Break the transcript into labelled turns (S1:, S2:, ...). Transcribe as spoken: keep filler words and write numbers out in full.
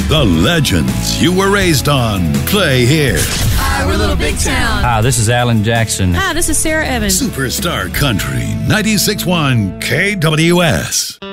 S1: The legends you were raised on play here.
S2: Hi, we're Little Big Town.
S3: Hi, this is Alan Jackson.
S4: Hi, this is Sarah Evans.
S1: Superstar Country, ninety-six point one K W S.